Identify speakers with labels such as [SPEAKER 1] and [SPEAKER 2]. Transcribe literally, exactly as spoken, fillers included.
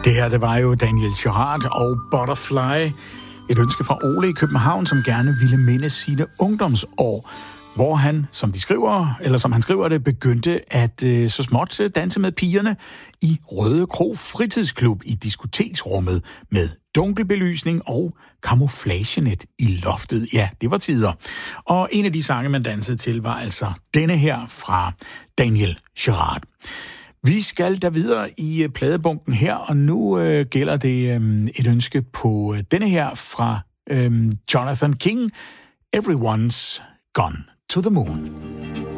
[SPEAKER 1] Det her, det var jo Daniel Gerard og Butterfly. Et ønske fra Ole i København, som gerne ville minde sine ungdomsår, hvor han, som de skriver, eller som han skriver det, begyndte at øh, så småt danse med pigerne i Røde Kro Fritidsklub i diskoteksrummet med dunkelbelysning og camouflagenet i loftet. Ja, det var tider. Og en af de sange, man dansede til, var altså denne her fra Daniel Gerard. Vi skal da videre i pladebunken her, og nu øh, gælder det øh, et ønske på øh, denne her fra øh, Jonathan King, Everyone's Gone to the Moon.